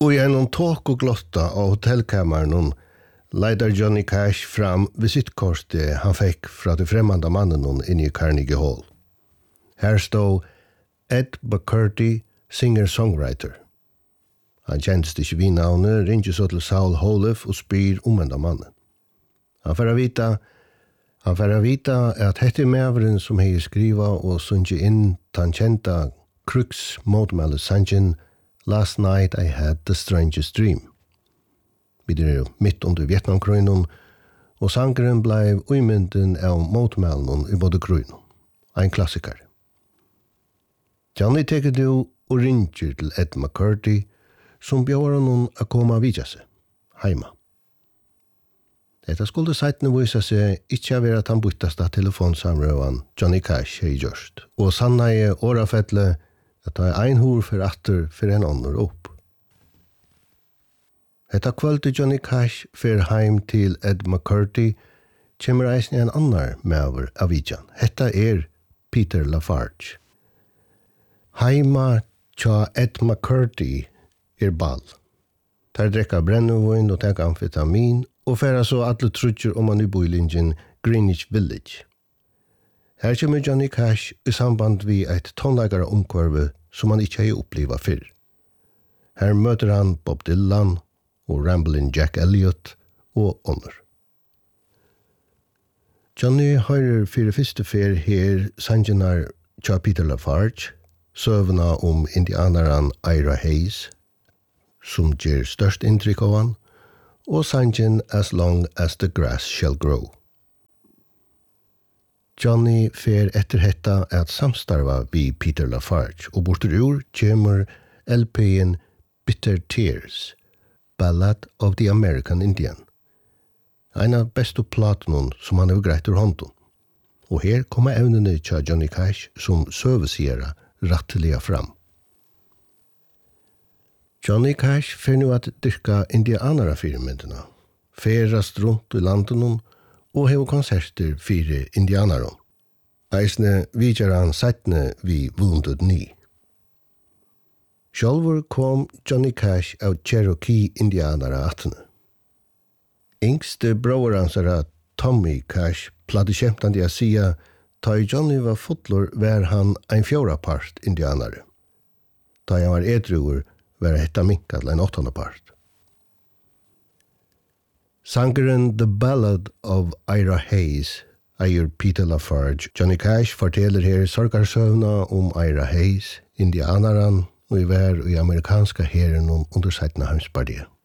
Og I en tåk og glotta av hotellkammeren leider Johnny Cash fram visittkortet han fikk fra de fremmande mannen inne I Carnegie Hall. Her stod Ed McCurdy, singer-songwriter. Han kjentes ikke vid navnet, ringer så til Saul Holef og spyr enda mannen. Han får vite at dette mæveren som hei skriva og sunge inn tan kjenta Crux motmæle sangen Last Night I Had the Strangest Dream. Vi er midt under Vietnamkronen, og sangeren blei uimynden av motmælen I både kronen. Ein klassiker. Johnny teker du og ringer til Ed McCurdy, som bjør honom å komme vidja seg, heima. Detta skulle seitene vise seg ikke av at han bytteste telefonsamrøven Johnny Cash hei gjørst, og sanna I årafettle at det ein hår for atter for en annen opp. Etta kvölde Johnny Cash fer heim til Ed McCurdy, kommer eisen en annar medover av vidjan. Hetta Peter Lafarge. Heima tja Ed McCurdy ball. Der drekka brennevin og tenka amfetamin, og færa så alle trutjer om han I boilingen Greenwich Village. Her kommer Johnny Cash I samband vi et tonleggare omkvarve som han ikke har oppleva fyrr. Her møter han Bob Dylan og Ramblin' Jack Elliot og ånder. Johnny høyrer fyrir fyrste fer her sangenar tja Peter Lafarge, søvna om indianaren Ira Hayes, som ger størst inntrykk av han, og sangen As Long As The Grass Shall Grow. Johnny fer etter hetta at samstarva vi Peter Lafarge, og bortur kommer LP'en Bitter Tears, Ballad of the American Indian. En av bestu platen som han har greit ur hånden. Og her kommer evnene til Johnny Cash som søvesiera ratteliga fram. Johnny Cash fer nu at dyrka indianara firmyndina, ferast rundt I landen og hever konserter fire indianaron. Eisne vidjar han seitne vi Wounded Knee. Sjálfur kom Johnny Cash av Cherokee indianara atne. Yngste bror hansara Tommy Cash plade kjemptandi a sia ta Johnny var fotlor var han ein fjórapart indianare. Ta han var edruer var hetta minka til en 8. part. Sangeren The Ballad of Ira Hayes eier Peter Lafarge. Johnny Cash forteller her sorgarsøvna om Ira Hayes, indianaran, og I vær I amerikanska herren under 17. heimspartiet.